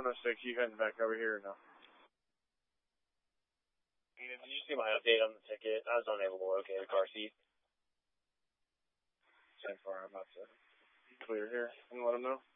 106, you heading back over here or no? Did you see my update on the ticket? I was unable to locate a car seat. 10-4, I'm about to clear here and let them know.